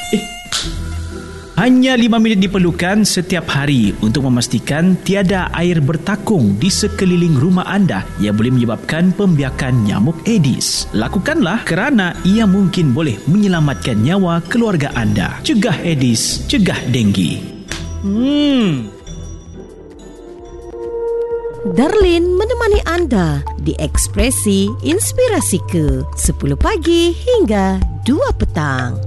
Hanya 5 minit diperlukan setiap hari untuk memastikan tiada air bertakung di sekeliling rumah anda yang boleh menyebabkan pembiakan nyamuk Aedes. Lakukanlah kerana ia mungkin boleh menyelamatkan nyawa keluarga anda. Cegah Aedes, cegah denggi. Darlin menemani anda di Ekspresi Inspirasi ke 10 pagi hingga 2 petang.